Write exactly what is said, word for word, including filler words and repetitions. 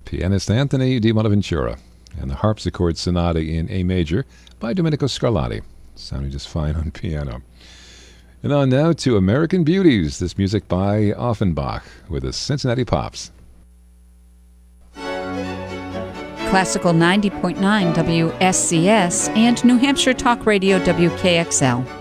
pianist Anthony Di Bonaventura, and the Harpsichord Sonata in A Major by Domenico Scarlatti, sounding just fine on piano. And on now to American Beauties, this music by Offenbach with the Cincinnati Pops. Classical ninety point nine W S C S and New Hampshire Talk Radio W K X L.